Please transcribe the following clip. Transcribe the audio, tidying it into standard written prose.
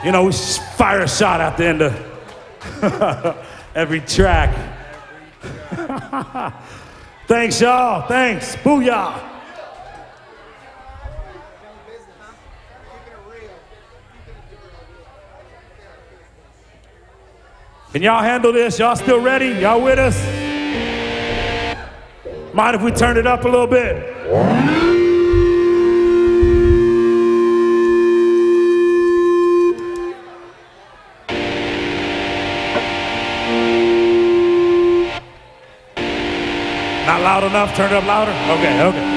You know, we fire a shot at the end of every track. Thanks, y'all. Thanks. Booyah. Can y'all handle this? Y'all still ready? Y'all with us? Mind if we turn it up a little bit? Not loud enough? Turn it up louder? Okay.